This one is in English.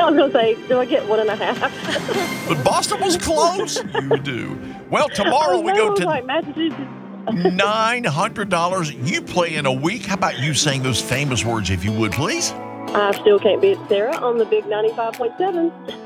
was going to say, do I get 1.5? But Boston was close. You do. Well, tomorrow we go to like Massachusetts. $900. You play in a week. How about you saying those famous words, if you would, please? I still can't beat Sarah on the big 95.7.